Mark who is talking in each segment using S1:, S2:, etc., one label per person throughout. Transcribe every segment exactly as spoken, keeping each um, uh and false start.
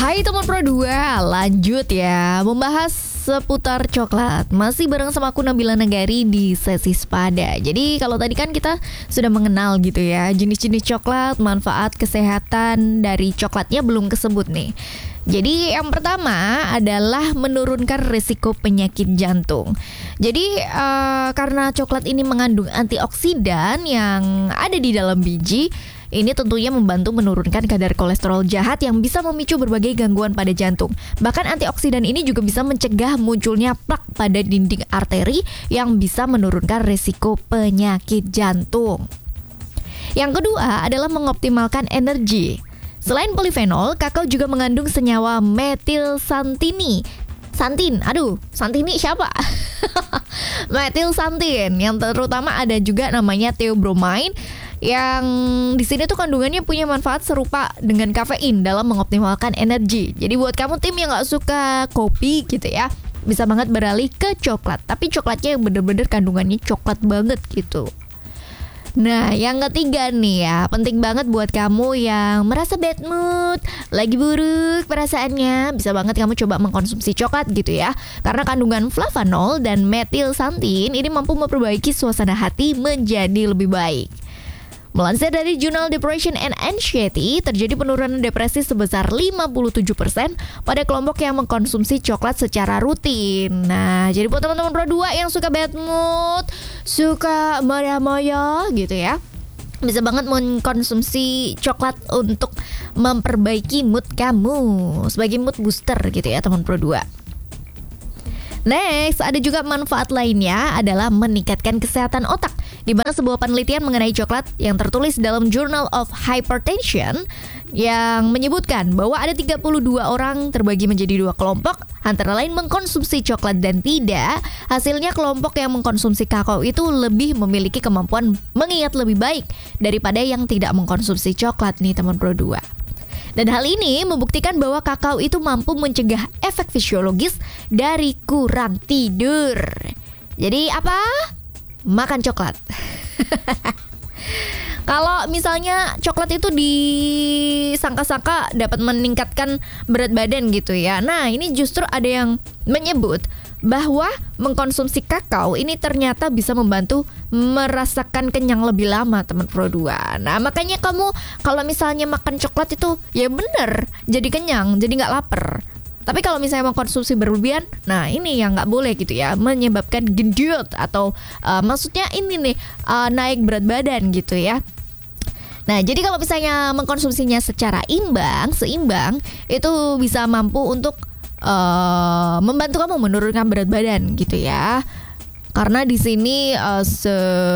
S1: Hai teman Pro dua, lanjut ya membahas seputar coklat. Masih bareng sama aku Nabila Nagari di sesi Sepada. Jadi kalau tadi kan kita sudah mengenal gitu ya jenis-jenis coklat, manfaat kesehatan dari coklatnya belum kesebut nih. Jadi yang pertama adalah menurunkan risiko penyakit jantung. Jadi uh, karena coklat ini mengandung antioksidan yang ada di dalam biji, ini tentunya membantu menurunkan kadar kolesterol jahat yang bisa memicu berbagai gangguan pada jantung. Bahkan antioksidan ini juga bisa mencegah munculnya plak pada dinding arteri yang bisa menurunkan risiko penyakit jantung. Yang kedua adalah mengoptimalkan energi. Selain polifenol, kakao juga mengandung senyawa metilsantini. Santin, aduh, santini siapa? Metilsantin, yang terutama ada juga namanya theobromine, yang di sini tuh kandungannya punya manfaat serupa dengan kafein dalam mengoptimalkan energi. Jadi buat kamu tim yang nggak suka kopi gitu ya, bisa banget beralih ke coklat. Tapi coklatnya yang bener-bener kandungannya coklat banget gitu. Nah, yang ketiga nih ya, penting banget buat kamu yang merasa bad mood, lagi buruk perasaannya, bisa banget kamu coba mengkonsumsi coklat gitu ya. Karena kandungan flavanol dan metilsantin ini mampu memperbaiki suasana hati menjadi lebih baik. Melansir dari Jurnal Depression and Anxiety, terjadi penurunan depresi sebesar lima puluh tujuh persen pada kelompok yang mengkonsumsi coklat secara rutin. Nah, jadi buat teman-teman Pro dua yang suka bad mood, suka marah-marah gitu ya, bisa banget mengkonsumsi coklat untuk memperbaiki mood kamu sebagai mood booster gitu ya teman Pro dua. Next, ada juga manfaat lainnya adalah meningkatkan kesehatan otak, di mana sebuah penelitian mengenai coklat yang tertulis dalam Journal of Hypertension yang menyebutkan bahwa ada tiga puluh dua orang terbagi menjadi dua kelompok, antara lain mengkonsumsi coklat dan tidak. Hasilnya kelompok yang mengkonsumsi kakao itu lebih memiliki kemampuan mengingat lebih baik daripada yang tidak mengkonsumsi coklat nih teman Pro dua. Dan hal ini membuktikan bahwa kakao itu mampu mencegah efek fisiologis dari kurang tidur. Jadi apa? Makan coklat. Kalau misalnya coklat itu disangka-sangka dapat meningkatkan berat badan gitu ya. Nah, ini justru ada yang menyebut bahwa mengkonsumsi kakao ini ternyata bisa membantu merasakan kenyang lebih lama teman Pro dua. Nah, makanya kamu kalau misalnya makan coklat itu ya bener jadi kenyang, jadi gak lapar. Tapi kalau misalnya mengkonsumsi berlebihan, nah ini yang gak boleh gitu ya, menyebabkan gendut atau uh, maksudnya ini nih uh, naik berat badan gitu ya. Nah, jadi kalau misalnya mengkonsumsinya secara imbang, seimbang, itu bisa mampu untuk Uh, membantu kamu menurunkan berat badan gitu ya. Karena di sini uh, se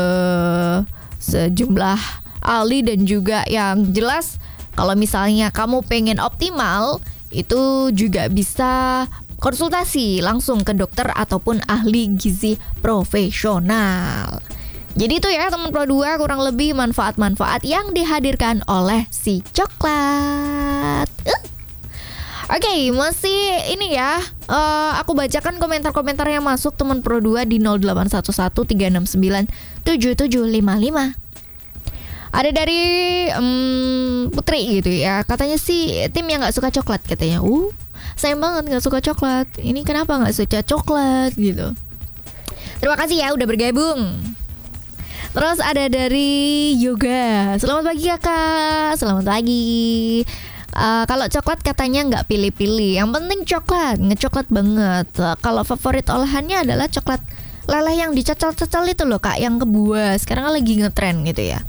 S1: sejumlah ahli dan juga yang jelas kalau misalnya kamu pengen optimal, itu juga bisa konsultasi langsung ke dokter ataupun ahli gizi profesional. Jadi itu ya teman Pro dua kurang lebih manfaat-manfaat yang dihadirkan oleh si coklat. Uh. Oke, okay, masih ini ya, uh, aku bacakan komentar-komentar yang masuk teman Pro dua di nol delapan satu satu tiga enam sembilan tujuh tujuh lima lima. Ada dari um, Putri gitu ya, katanya sih tim yang gak suka coklat katanya. Uh, sayang banget gak suka coklat. Ini kenapa gak suka coklat gitu. Terima kasih ya udah bergabung. Terus ada dari Yoga. Selamat pagi kakak, selamat pagi. Uh, kalau coklat katanya nggak pilih-pilih, yang penting coklat, ngecoklat banget. Uh, kalau favorit olahannya adalah coklat leleh yang dicocol-cocol itu loh kak, yang kebuah. Sekarang kan lagi ngetren gitu ya.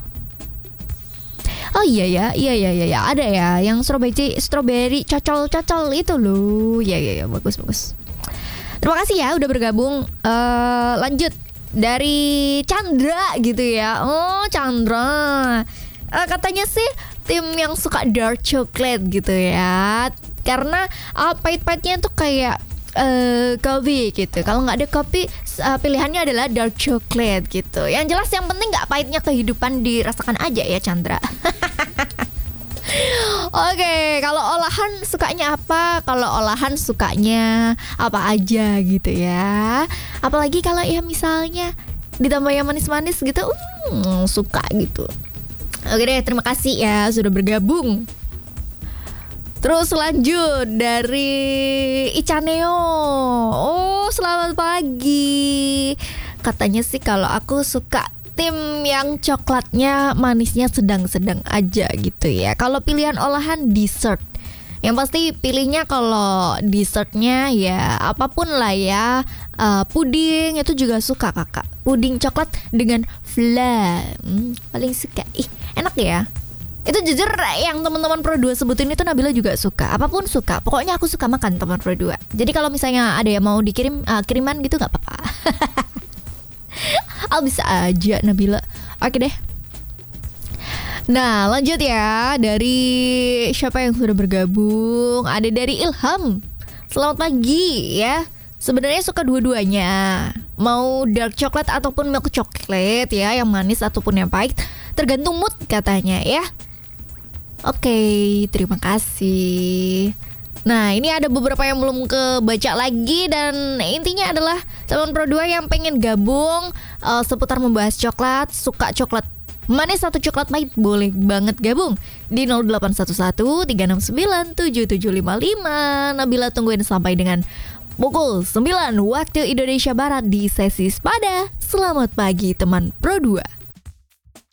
S1: Oh iya ya, iya ya, iya ya, ada ya, yang strawberry, strawberry cocol-cocol itu loh. Iya iya ya, bagus bagus. Terima kasih ya udah bergabung. Uh, lanjut dari Chandra gitu ya. Oh Chandra, uh, katanya sih tim yang suka dark chocolate gitu ya, karena uh, pahit-pahitnya tuh kayak uh, kopi gitu. Kalau nggak ada kopi, uh, pilihannya adalah dark chocolate gitu. Yang jelas yang penting nggak pahitnya kehidupan dirasakan aja ya Chandra. Oke, okay, kalau olahan sukanya apa? Kalau olahan sukanya apa aja gitu ya. Apalagi kalau ya misalnya ditambah yang manis-manis gitu, hmm, suka gitu. Oke deh, terima kasih ya sudah bergabung. Terus lanjut dari Icaneo. Oh, selamat pagi. Katanya sih kalau aku suka tim yang coklatnya manisnya sedang-sedang aja gitu ya. Kalau pilihan olahan dessert, yang pasti pilihnya kalau dessertnya ya apapun lah ya. uh, Puding itu juga suka kakak. Puding coklat dengan flan, hmm, paling suka. Ih, enak ya. Itu jujur yang teman-teman Pro dua sebutin itu Nabila juga suka. Apapun suka. Pokoknya aku suka makan teman Pro dua. Jadi kalau misalnya ada yang mau dikirim uh, kiriman gitu nggak apa-apa. Al bisa aja Nabila. Oke deh. Nah lanjut ya. Dari siapa yang sudah bergabung? Ada dari Ilham. Selamat pagi ya. Sebenarnya suka dua-duanya. Mau dark chocolate ataupun milk chocolate ya. Yang manis ataupun yang pahit, tergantung mood katanya ya. Oke, terima kasih. Nah, ini ada beberapa yang belum kebaca lagi. Dan intinya adalah teman Pro dua yang pengen gabung uh, seputar membahas coklat, suka coklat manis atau coklat pahit, boleh banget gabung di nol delapan satu satu tiga enam sembilan tujuh tujuh lima lima. Nabila tungguin sampai dengan pukul sembilan waktu Indonesia Barat di sesi Spada. Selamat pagi teman Pro dua.